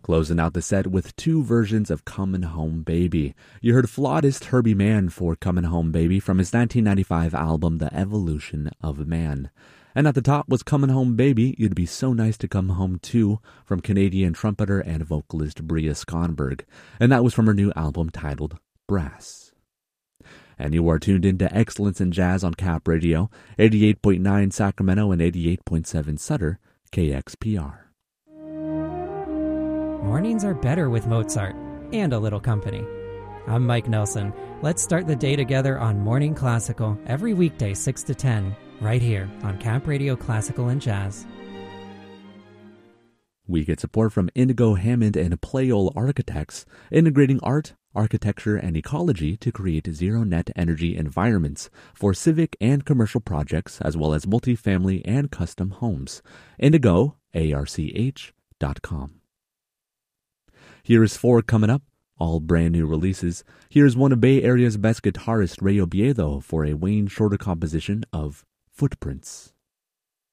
Closing out the set with two versions of Comin' Home Baby. You heard flautist Herbie Mann for Comin' Home Baby from his 1995 album The Evolution of Man. And at the top was Comin' Home Baby, You'd Be So Nice to Come Home Too from Canadian trumpeter and vocalist Bria Skonberg. And that was from her new album titled Brass. And you are tuned into Excellence in Jazz on Cap Radio, 88.9 Sacramento and 88.7 Sutter, KXPR. Mornings are better with Mozart and a little company. I'm Mike Nelson. Let's start the day together on Morning Classical every weekday 6 to 10, right here on Cap Radio Classical and Jazz. We get support from Indigo Hammond and Playol Architects, integrating art, architecture, and ecology to create zero-net energy environments for civic and commercial projects, as well as multifamily and custom homes. IndigoARCH.com. Here is four coming up, all brand new releases. Here's one of Bay Area's best guitarist, Ray Oviedo, for a Wayne Shorter composition of Footprints.